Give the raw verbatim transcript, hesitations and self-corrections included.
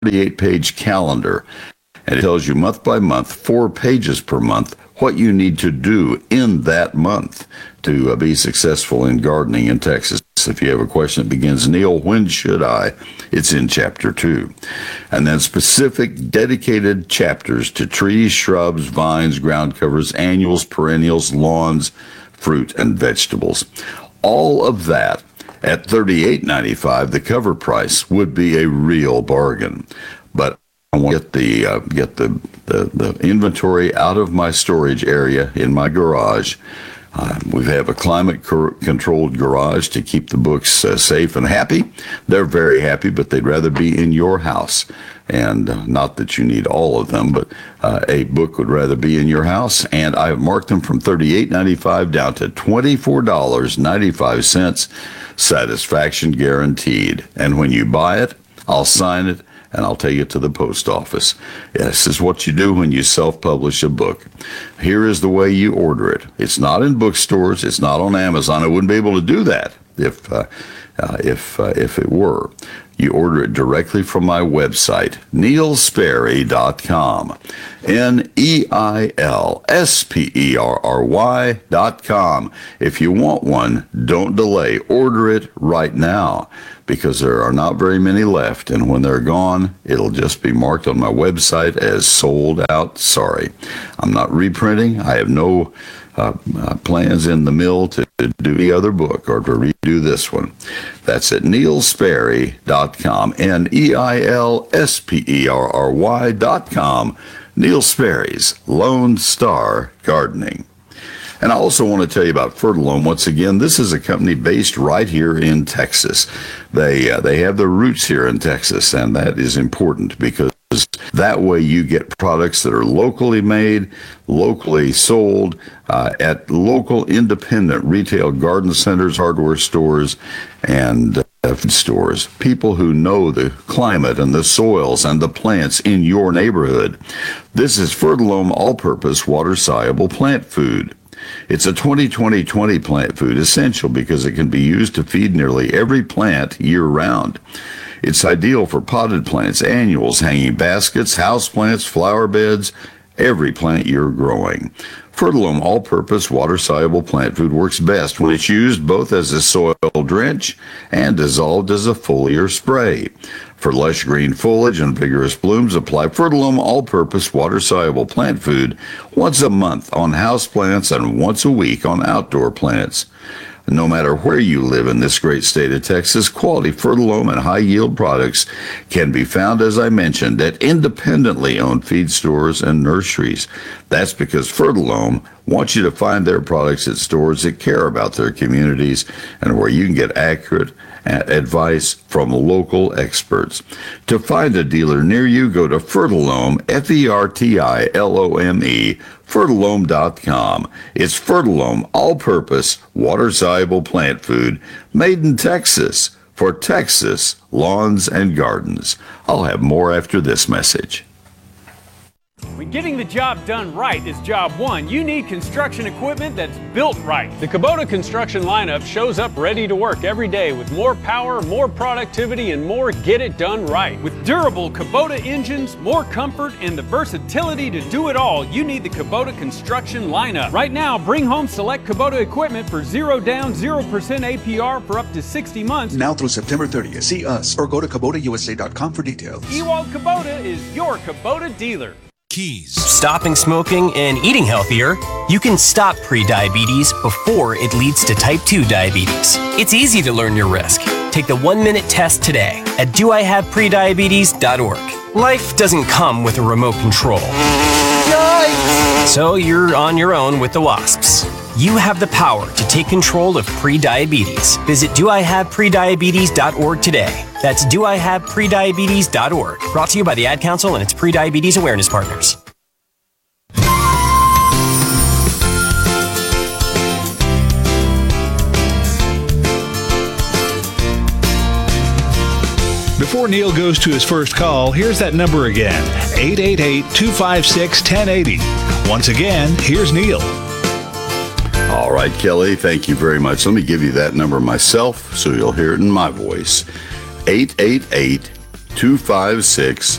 thirty-eight page calendar, and it tells you month by month, four pages per month, what you need to do in that month to uh, be successful in gardening in Texas. If you have a question that begins, Neil, when should I? It's in chapter two. And then specific dedicated chapters to trees, shrubs, vines, ground covers, annuals, perennials, lawns, fruit, and vegetables. All of that at thirty-eight ninety-five. The cover price would be a real bargain. But I want to get the uh, get the, the, the inventory out of my storage area in my garage. Uh, we have a climate-controlled garage to keep the books uh, safe and happy. They're very happy, but they'd rather be in your house. And uh, not that you need all of them, but uh, a book would rather be in your house. And I have marked them from thirty-eight ninety-five down to twenty-four ninety-five, satisfaction guaranteed. And when you buy it, I'll sign it, and I'll take it to the post office. This is what you do when you self-publish a book. Here is the way you order it. It's not in bookstores. It's not on Amazon. I wouldn't be able to do that if uh, uh, if uh, if it were. You order it directly from my website, neil sperry dot com. N E I L S P E R R Y dot com. If you want one, don't delay. Order it right now, because there are not very many left, and when they're gone, it'll just be marked on my website as sold out. Sorry. I'm not reprinting. I have no uh, uh, plans in the mill to, to do the other book or to redo this one. That's at neil sperry dot com. N E I L S P E R R Y dot com. Neil Sperry's Lone Star Gardening. And I also want to tell you about Fertilome. Once again, this is a company based right here in Texas. They uh, they have their roots here in Texas, and that is important because that way you get products that are locally made, locally sold, uh, at local independent retail garden centers, hardware stores, and uh, food stores. People who know the climate and the soils and the plants in your neighborhood. This is Fertilome all-purpose water-soluble plant food. It's a twenty twenty twenty plant food, essential because it can be used to feed nearly every plant year-round. It's ideal for potted plants, annuals, hanging baskets, houseplants, flower beds, every plant you're growing. Fertilome all-purpose water-soluble plant food works best when it's used both as a soil drench and dissolved as a foliar spray. For lush green foliage and vigorous blooms, apply Fertilome all-purpose water-soluble plant food once a month on houseplants and once a week on outdoor plants. No matter where you live in this great state of Texas, quality Fertilome and high-yield products can be found, as I mentioned, at independently owned feed stores and nurseries. That's because Fertilome wants you to find their products at stores that care about their communities and where you can get accurate advice from local experts. To find a dealer near you, go to Fertilome, F E R T I L O M E, Fertilome dot com. It's Fertilome all-purpose, water-soluble plant food made in Texas for Texas lawns and gardens. I'll have more after this message. When getting the job done right is job one, you need construction equipment that's built right. The Kubota construction lineup shows up ready to work every day with more power, more productivity, and more get it done right. With durable Kubota engines, more comfort, and the versatility to do it all, you need the Kubota construction lineup. Right now, bring home select Kubota equipment for zero down, zero percent A P R for up to sixty months. Now through September thirtieth. See us or go to Kubota U S A dot com for details. Ewald Kubota is your Kubota dealer. Keys. Stopping smoking and eating healthier, you can stop pre-diabetes before it leads to type two diabetes. It's easy to learn your risk. Take the one-minute test today at do I have pre diabetes dot org. Life doesn't come with a remote control. Yikes! So you're on your own with the wasps. You have the power to take control of pre-diabetes. Visit do I have pre diabetes dot org today. That's do I have pre diabetes dot org. Brought to you by the Ad Council and its pre-diabetes awareness partners. Before Neil goes to his first call, here's that number again, eight eight eight, two five six, one zero eight zero. Once again, here's Neil. All right, Kelly, thank you very much. Let me give you that number myself so you'll hear it in my voice. eight eight eight, two five six